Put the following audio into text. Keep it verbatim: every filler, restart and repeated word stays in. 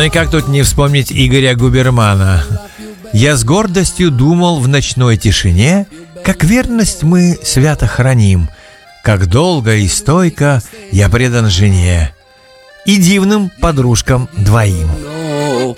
и как тут не вспомнить Игоря Губермана? Я с гордостью думал в ночной тишине, как верность мы свято храним, как долго и стойко я предан жене и дивным подружкам двоим. No